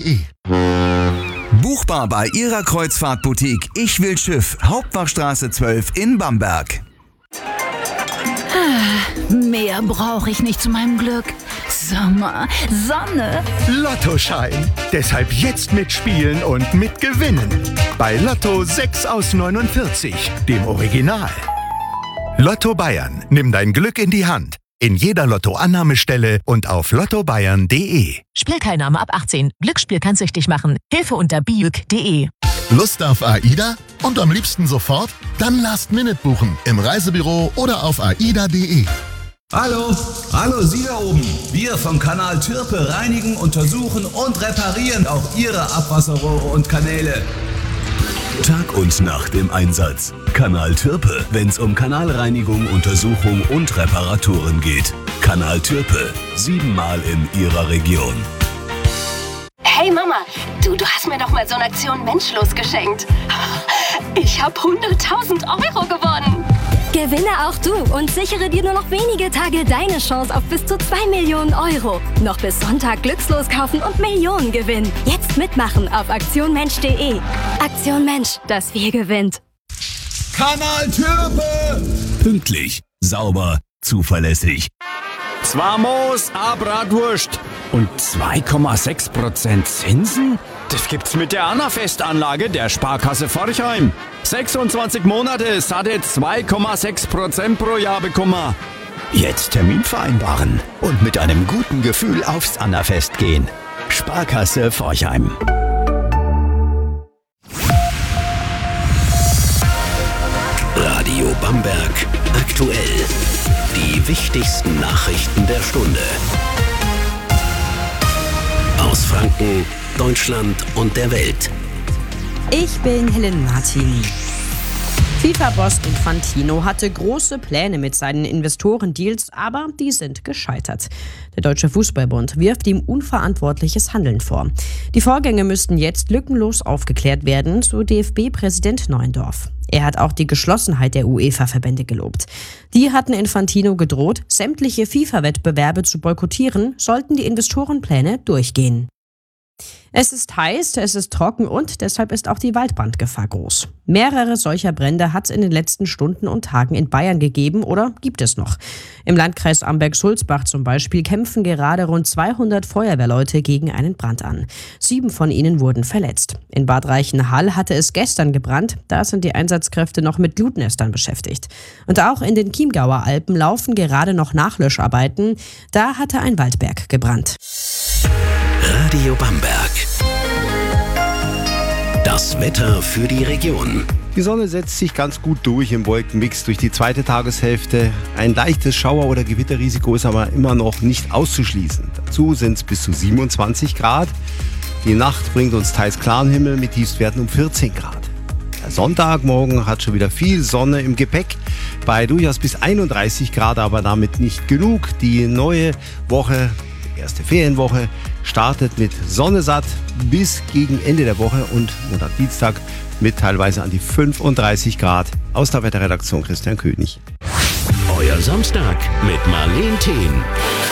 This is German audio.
lottobayern.de. Buchbar bei Ihrer Kreuzfahrtboutique Ich will Schiff, Hauptwachstraße 12 in Bamberg. Mehr brauche ich nicht zu meinem Glück. Sommer, Sonne. Lottoschein. Deshalb jetzt mitspielen und mitgewinnen. Bei Lotto 6 aus 49, dem Original. Lotto Bayern. Nimm dein Glück in die Hand. In jeder Lottoannahmestelle und auf lottobayern.de. Spielteilnahme ab 18. Glücksspiel kann süchtig machen. Hilfe unter biüg.de. Lust auf AIDA? Und am liebsten sofort? Dann Last Minute buchen. Im Reisebüro oder auf aida.de. Hallo, Sie da oben. Wir vom Kanal Türpe reinigen, untersuchen und reparieren auch Ihre Abwasserrohre und Kanäle. Tag und Nacht im Einsatz. Kanal Türpe, wenn's um Kanalreinigung, Untersuchung und Reparaturen geht. Kanal Türpe, 7-mal in Ihrer Region. Hey Mama, du hast mir doch mal so eine Aktion Menschlos geschenkt. Ich habe 100.000 Euro gewonnen. Gewinne auch du und sichere dir nur noch wenige Tage deine Chance auf bis zu 2 Millionen Euro. Noch bis Sonntag glückslos kaufen und Millionen gewinnen. Jetzt mitmachen auf aktionmensch.de. Aktion Mensch, das Wir gewinnt. Kanal Türpe! Pünktlich, sauber, zuverlässig. 2 Moos, a Bratwurst und 2,6% Zinsen? Das gibt's mit der Annafest-Anlage der Sparkasse Forchheim. 26 Monate, satte 2,6% pro Jahr bekommen. Jetzt Termin vereinbaren und mit einem guten Gefühl aufs Annafest gehen. Sparkasse Forchheim. Radio Bamberg aktuell. Die wichtigsten Nachrichten der Stunde. Aus Franken, Deutschland und der Welt. Ich bin Helen Martin. FIFA-Boss Infantino hatte große Pläne mit seinen Investorendeals, aber die sind gescheitert. Der Deutsche Fußballbund wirft ihm unverantwortliches Handeln vor. Die Vorgänge müssten jetzt lückenlos aufgeklärt werden, so DFB-Präsident Neuendorf. Er hat auch die Geschlossenheit der UEFA-Verbände gelobt. Die hatten Infantino gedroht, sämtliche FIFA-Wettbewerbe zu boykottieren, sollten die Investorenpläne durchgehen. Es ist heiß, es ist trocken und deshalb ist auch die Waldbrandgefahr groß. Mehrere solcher Brände hat es in den letzten Stunden und Tagen in Bayern gegeben oder gibt es noch. Im Landkreis Amberg-Sulzbach zum Beispiel kämpfen gerade rund 200 Feuerwehrleute gegen einen Brand an. 7 von ihnen wurden verletzt. In Bad Reichenhall hatte es gestern gebrannt, da sind die Einsatzkräfte noch mit Glutnestern beschäftigt. Und auch in den Chiemgauer Alpen laufen gerade noch Nachlöscharbeiten, da hatte ein Waldberg gebrannt. Radio Bamberg. Das Wetter für die Region. Die Sonne setzt sich ganz gut durch im Wolkenmix durch die zweite Tageshälfte. Ein leichtes Schauer- oder Gewitterrisiko ist aber immer noch nicht auszuschließen. Dazu sind es bis zu 27 Grad. Die Nacht bringt uns teils klaren Himmel mit Tiefstwerten um 14 Grad. Der Sonntagmorgen hat schon wieder viel Sonne im Gepäck. Bei durchaus bis 31 Grad, aber damit nicht genug. Die neue Woche, die erste Ferienwoche, startet mit Sonne satt bis gegen Ende der Woche und Montag, Dienstag mit teilweise an die 35 Grad. Aus der Wetterredaktion Christian König. Euer Samstag mit Marleen Thien.